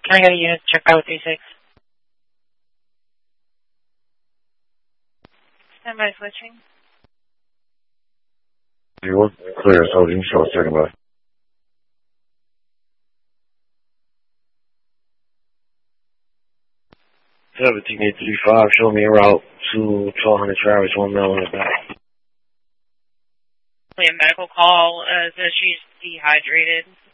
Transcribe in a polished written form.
Can I get a unit check out with D6? Stand by switching. You were clear, so you can show a second by. 17835, show me a route to 1200 Travis, 1 mile in the back. A medical call says she's dehydrated.